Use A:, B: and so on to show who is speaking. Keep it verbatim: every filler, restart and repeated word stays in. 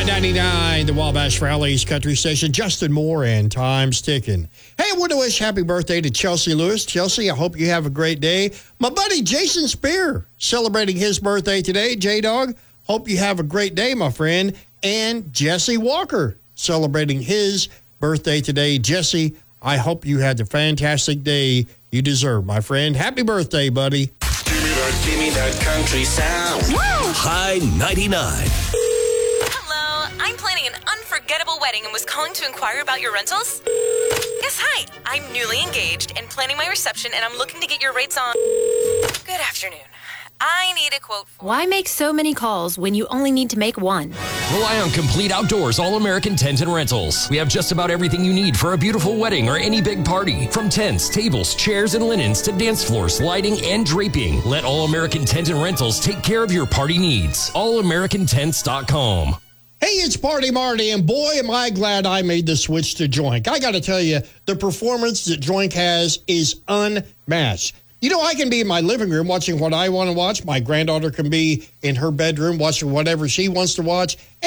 A: ninety-nine, the Wabash Valley's country station. Justin Moore and Time's Ticking. Hey, I want to wish happy birthday to Chelsea Lewis. Chelsea, I hope you have a great day. My buddy Jason Spear celebrating his birthday today. J-Dog, hope you have a great day, my friend. And Jesse Walker celebrating his birthday today. Jesse, I hope you had the fantastic day you deserve, my friend. Happy birthday, buddy.
B: Give me that, give me that country sound.
C: Woo!
D: High ninety-nine.
C: Hello, I'm planning an unforgettable wedding and was calling to inquire about your rentals. Yes, hi. I'm newly engaged and planning my reception, and I'm looking to get your rates on. Good afternoon. I need a quote for...
E: Why make so many calls when you only need to make one?
D: Rely on Complete Outdoors All-American Tent and Rentals. We have just about everything you need for a beautiful wedding or any big party. From tents, tables, chairs, and linens to dance floors, lighting, and draping. Let All-American Tent and Rentals take care of your party needs. all american tents dot com.
A: Hey, it's Party Marty, and boy, am I glad I made the switch to Joink. I got to tell you, the performance that Joink has is unmatched. You know, I can be in my living room watching what I want to watch. My granddaughter can be in her bedroom watching whatever she wants to watch.